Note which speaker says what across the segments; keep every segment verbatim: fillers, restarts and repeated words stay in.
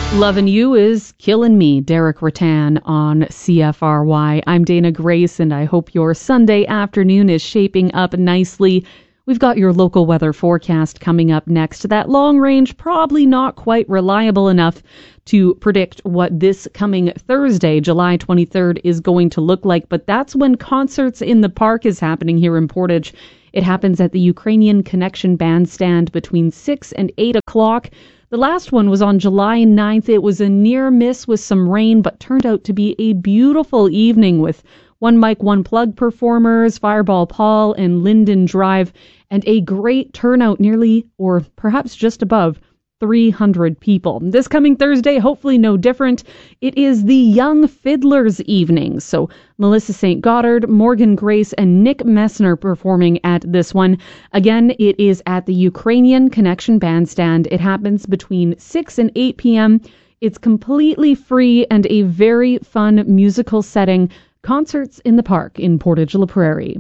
Speaker 1: Lovin' You is Killing Me, Derek Rattan on C F R Y. I'm Dana Grace, and I hope your Sunday afternoon is shaping up nicely. We've got your local weather forecast coming up next. That long range, probably not quite reliable enough to predict what this coming Thursday, July twenty-third, is going to look like, but that's when Concerts in the Park is happening here in Portage. It happens at the Ukrainian Connection Bandstand between six and eight o'clock. The last one was on July ninth. It was a near miss with some rain, but turned out to be a beautiful evening with One Mic, One Plug performers, Fireball Paul and Linden Drive, and a great turnout, nearly, or perhaps just above, three hundred people. This coming Thursday, hopefully no different. It is the Young Fiddlers evening. So Melissa Saint Goddard, Morgan Grace, and Nick Messner performing at this one. Again, it is at the Ukrainian Connection Bandstand. It happens between six and eight p.m. It's completely free and a very fun musical setting. Concerts in the Park in Portage La Prairie.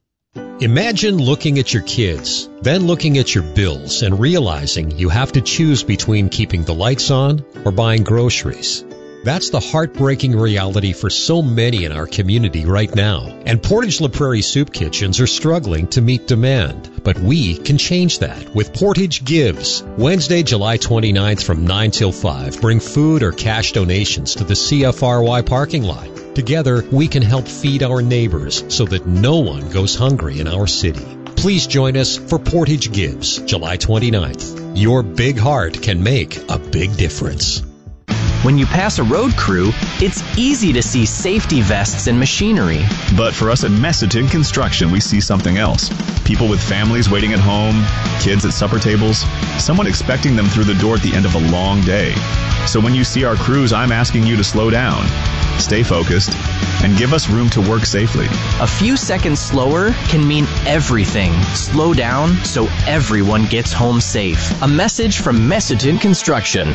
Speaker 2: Imagine looking at your kids, then looking at your bills and realizing you have to choose between keeping the lights on or buying groceries. That's the heartbreaking reality for so many in our community right now. And Portage La Prairie soup kitchens are struggling to meet demand. But we can change that with Portage Gives. Wednesday, July twenty-ninth from nine till five. Bring food or cash donations to the C F R Y parking lot. Together, we can help feed our neighbors so that no one goes hungry in our city. Please join us for Portage Gives, July twenty-ninth. Your big heart can make a big difference.
Speaker 3: When you pass a road crew, it's easy to see safety vests and machinery.
Speaker 4: But for us at Messiton Construction, we see something else. People with families waiting at home, kids at supper tables, someone expecting them through the door at the end of a long day. So when you see our crews, I'm asking you to slow down, stay focused, and give us room to work safely.
Speaker 3: A few seconds slower can mean everything. Slow down so everyone gets home safe. A message from Messiton Construction.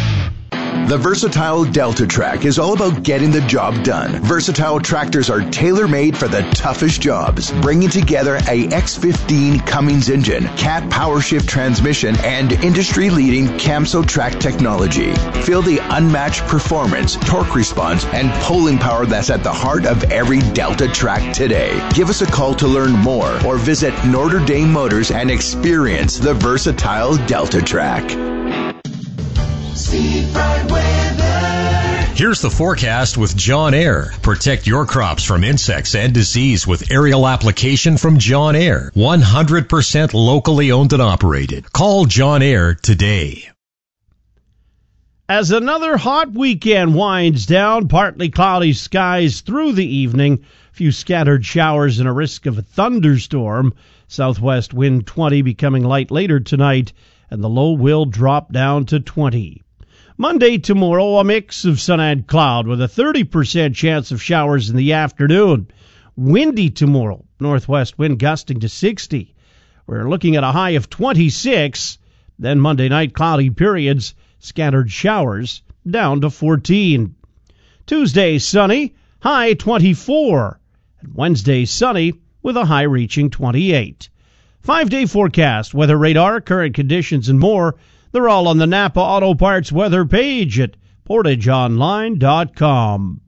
Speaker 5: The Versatile Delta Track is all about getting the job done. Versatile tractors are tailor-made for the toughest jobs, bringing together a X fifteen Cummins engine, Cat PowerShift transmission, and industry-leading Camso track technology. Feel the unmatched performance, torque response, and pulling power that's at the heart of every Delta track today. Give us a call to learn more or visit Notre Dame Motors and experience the Versatile Delta Track.
Speaker 2: Here's the forecast with John Air. Protect your crops from insects and disease with aerial application from John Air. one hundred percent locally owned and operated. Call John Air today.
Speaker 6: As another hot weekend winds down, partly cloudy skies through the evening, a few scattered showers and a risk of a thunderstorm. Southwest wind twenty, becoming light later tonight, and the low will drop down to twenty. Monday, tomorrow, a mix of sun and cloud with a thirty percent chance of showers in the afternoon. Windy tomorrow, northwest wind gusting to sixty. We're looking at a high of twenty-six. Then Monday night, cloudy periods, scattered showers, down to fourteen. Tuesday, sunny, high twenty-four. And Wednesday, sunny, with a high reaching twenty-eight. Five-day forecast, weather radar, current conditions, and more. They're all on the Napa Auto Parts weather page at portage online dot com.